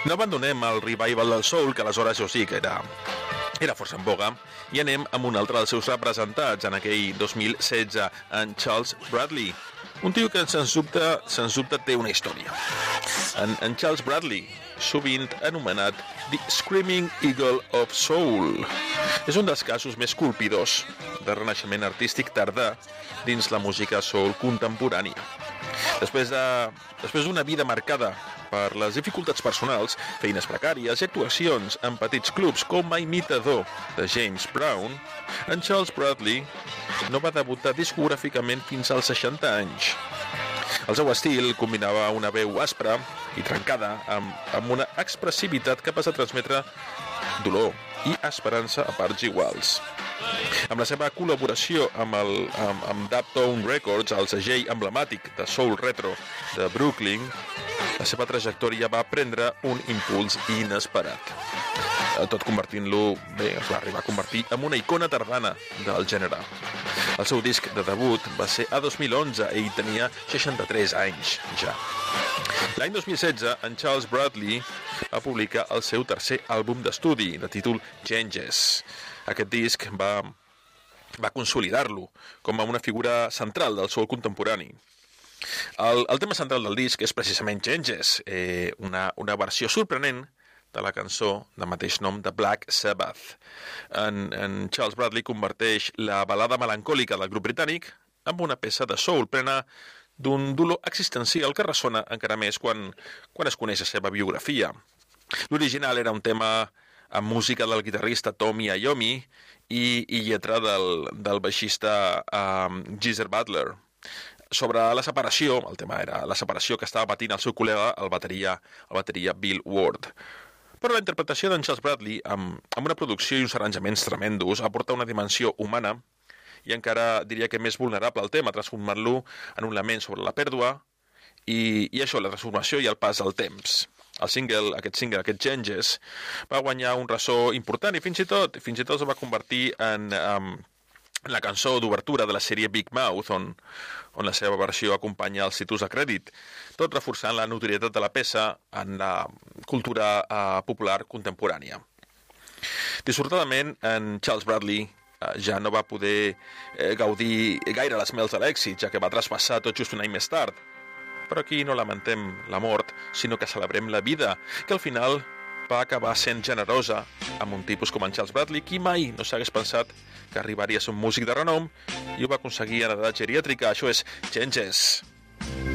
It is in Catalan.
No abandonem el revival del soul, que aleshores jo sí que era força en boga, i anem amb un altre dels seus representats en aquell 2016, en Charles Bradley, un tio que sens dubte té una història. En Charles Bradley, sovint anomenat The Screaming Eagle of Soul, és un dels casos més colpidors de renaixement artístic tardà dins la música soul contemporània. Després d'una vida marcada per les dificultats personals, feines precàries i actuacions en petits clubs com a imitador de James Brown, en Charles Bradley no va debutar discogràficament fins als 60 anys. El seu estil combinava una veu aspra i trencada amb una expressivitat capaç de transmetre dolor i esperança a parts iguals. Amb la seva col·laboració amb Daptone Records, el segell emblemàtic de soul retro de Brooklyn, la seva trajectòria va prendre un impuls inesperat. Tot convertint-lo, es va arribar a convertir en una icona tardana del gènere. El seu disc de debut va ser a 2011 i tenia 63 anys ja. L'any 2016, en Charles Bradley va publicar el seu tercer àlbum d'estudi, de títol Changes. Aquest disc va consolidar-lo com a una figura central del soul contemporani. El tema central del disc és precisament Changes, una versió sorprenent de la cançó de mateix nom de Black Sabbath. En Charles Bradley converteix la balada melancòlica del grup britànic en una peça de soul plena d'un dolor existencial que ressona encara més quan es coneix la seva biografia. L'original era un tema amb música del guitarrista Tommy Iommi i lletra del baixista Geezer Butler. Sobre la separació, el tema era la separació que estava patint el seu col·lega, el bateria Bill Ward. Però la interpretació d'en Charles Bradley, amb una producció i uns arranjaments tremendos, aporta una dimensió humana i encara diria que més vulnerable al tema, transformant-lo en un lament sobre la pèrdua i això, la transformació i el pas del temps. Aquest Changes, va guanyar un ressò important i fins i tot es va convertir en la cançó d'obertura de la sèrie Big Mouth, on la seva versió acompanya els títols de crèdit, tot reforçant la notorietat de la peça en la cultura popular contemporània. Dissortadament, en Charles Bradley ja no va poder gaudir gaire les mels de l'èxit, ja que va traspassar tot just un any més tard. Però aquí no lamentem la mort, sinó que celebrem la vida, que al final va acabar sent generosa amb un tipus com en Charles Bradley, qui mai no s'hagués pensat que arribaria a ser un músic de renom i ho va aconseguir en edat geriàtrica. Això és Changes.